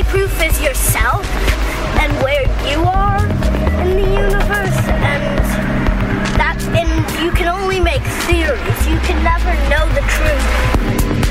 proof is yourself and where you are in the universe, and you can only make theories. You can never know the truth.